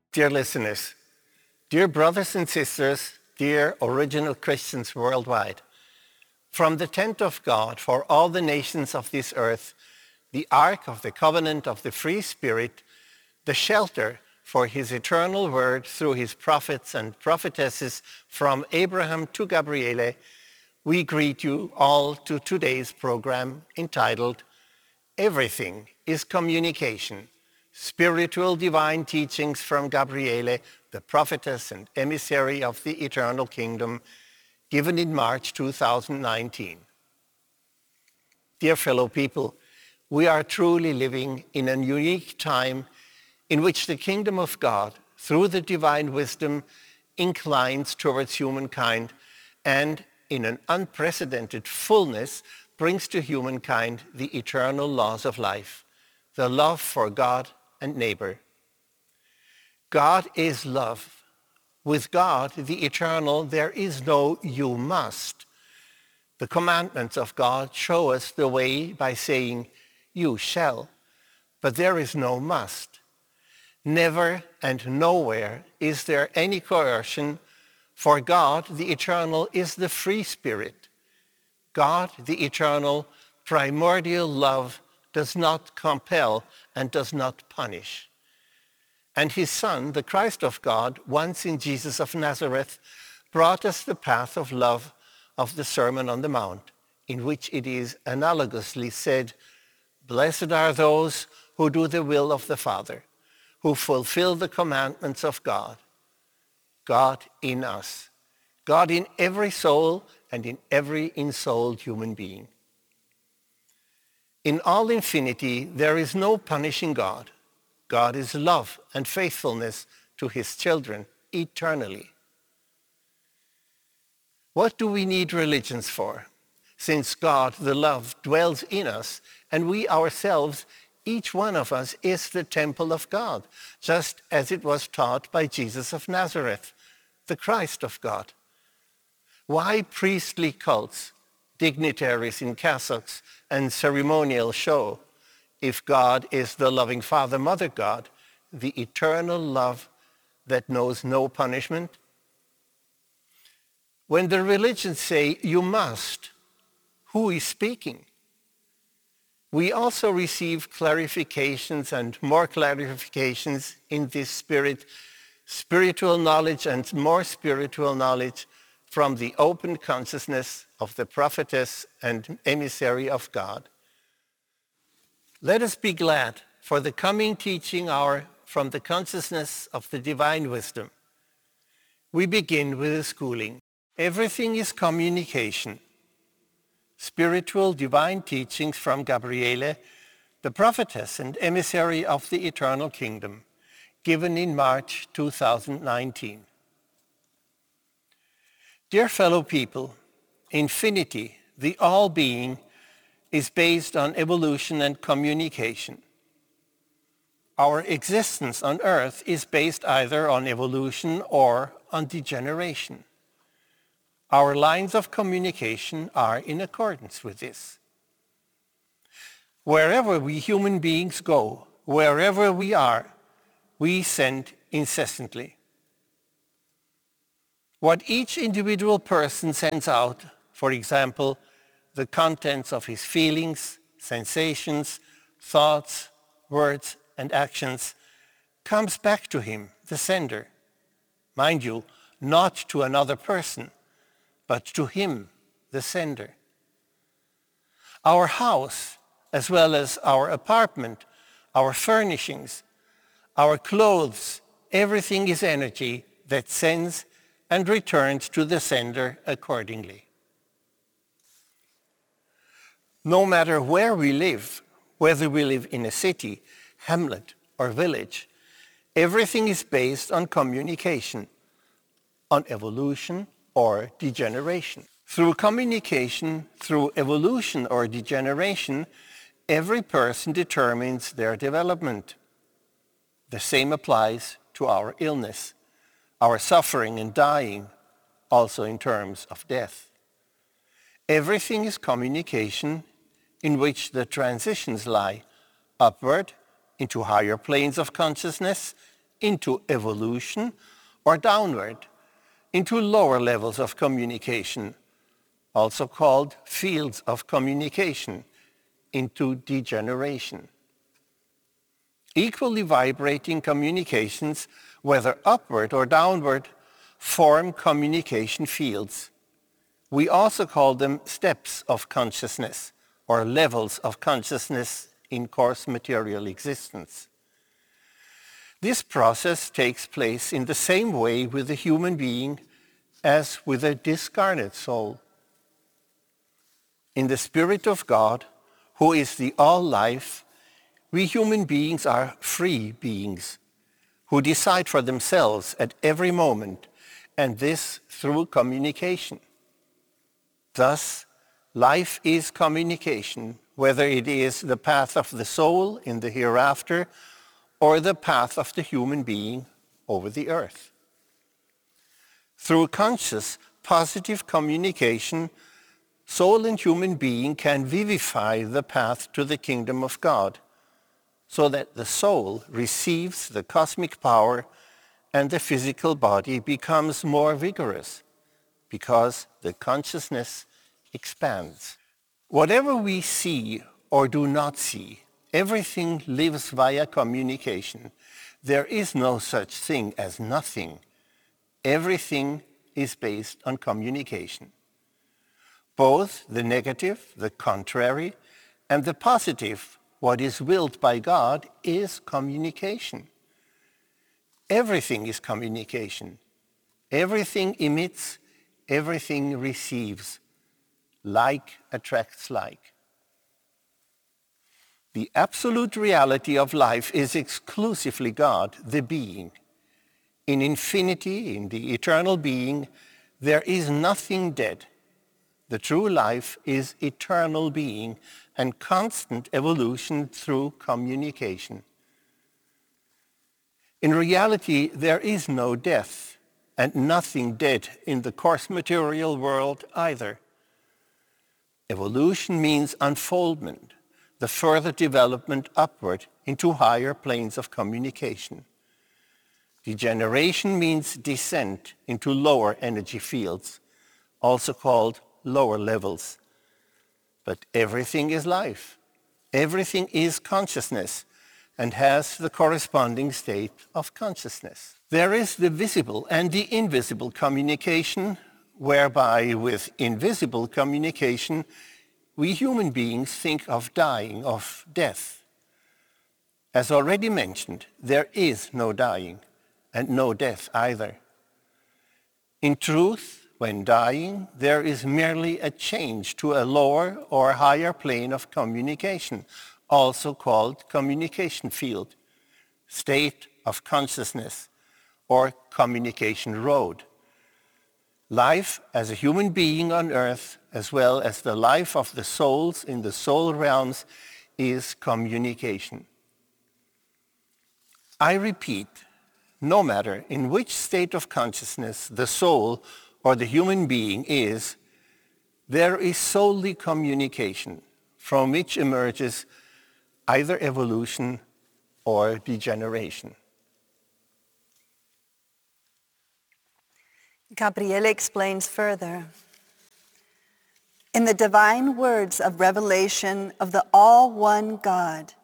Dear listeners, dear brothers and sisters, dear original Christians worldwide, from the tent of God for all the nations of this earth, the ark of the covenant of the free Spirit, the shelter for his eternal word through his prophets and prophetesses from Abraham to Gabriele, we greet you all to today's program entitled Everything is Communication. Spiritual divine teachings from Gabriele, the prophetess and emissary of the eternal kingdom, given in March 2019. Dear fellow people, we are truly living in a unique time in which the kingdom of God, through the divine wisdom, inclines towards humankind and in an unprecedented fullness brings to humankind the eternal laws of life, the love for God and neighbor. God is love. With God, the eternal, there is no you must. The commandments of God show us the way by saying, you shall, but there is no must. Never and nowhere is there any coercion, for God, the eternal, is the free spirit. God, the eternal, primordial love, does not compel and does not punish. And his Son, the Christ of God, once in Jesus of Nazareth, brought us the path of love of the Sermon on the Mount, in which it is analogously said, "Blessed are those who do the will of the Father, who fulfill the commandments of God." God in us, God in every soul and in every ensouled human being. In all infinity, there is no punishing God. God is love and faithfulness to his children eternally. What do we need religions for? Since God, the love, dwells in us, and we ourselves, each one of us, is the temple of God, just as it was taught by Jesus of Nazareth, the Christ of God. Why priestly cults, dignitaries in cassocks, and ceremonial show, if God is the loving Father, Mother God, the eternal love that knows no punishment? When the religions say, you must, who is speaking? We also receive clarifications and more clarifications in this spirit, spiritual knowledge and more spiritual knowledge from the open consciousness of the prophetess and emissary of God. Let us be glad for the coming teaching hour from the consciousness of the divine wisdom. We begin with the schooling. Everything is communication. Spiritual divine teachings from Gabriele, the prophetess and emissary of the eternal kingdom, given in March 2019. Dear fellow people, infinity, the all-being, is based on evolution and communication. Our existence on Earth is based either on evolution or on degeneration. Our lines of communication are in accordance with this. Wherever we human beings go, wherever we are, we send incessantly. What each individual person sends out, for example, the contents of his feelings, sensations, thoughts, words, and actions, comes back to him, the sender. Mind you, not to another person, but to him, the sender. Our house, as well as our apartment, our furnishings, our clothes, everything is energy that sends and returns to the sender accordingly. No matter where we live, whether we live in a city, hamlet, or village, everything is based on communication, on evolution or degeneration. Through communication, through evolution or degeneration, every person determines their development. The same applies to our illness, our suffering and dying, also in terms of death. Everything is communication in which the transitions lie, upward into higher planes of consciousness into evolution or downward, into lower levels of communication, also called fields of communication, into degeneration. Equally vibrating communications, whether upward or downward, form communication fields. We also call them steps of consciousness or levels of consciousness in coarse material existence. This process takes place in the same way with a human being as with a discarnate soul. In the Spirit of God, who is the all-life, we human beings are free beings who decide for themselves at every moment, and this through communication. Thus, life is communication, whether it is the path of the soul in the hereafter or the path of the human being over the earth. Through conscious, positive communication, soul and human being can vivify the path to the kingdom of God, so that the soul receives the cosmic power and the physical body becomes more vigorous, because the consciousness expands. Whatever we see or do not see, everything lives via communication. There is no such thing as nothing. Everything is based on communication. Both the negative, the contrary, and the positive, what is willed by God, is communication. Everything is communication. Everything emits, everything receives. Like attracts like. The absolute reality of life is exclusively God, the being. In infinity, in the eternal being, there is nothing dead. The true life is eternal being and constant evolution through communication. In reality, there is no death and nothing dead in the coarse material world either. Evolution means unfoldment, the further development upward into higher planes of communication. Degeneration means descent into lower energy fields, also called lower levels. But everything is life. Everything is consciousness and has the corresponding state of consciousness. There is the visible and the invisible communication, whereby with invisible communication, we human beings think of dying, of death. As already mentioned, there is no dying and no death either. In truth, when dying, there is merely a change to a lower or higher plane of communication, also called communication field, state of consciousness, or communication road. Life as a human being on earth, as well as the life of the souls in the soul realms, is communication. I repeat, no matter in which state of consciousness the soul or the human being is, there is solely communication, from which emerges either evolution or degeneration. Gabriele explains further. In the divine words of revelation of the all-one God,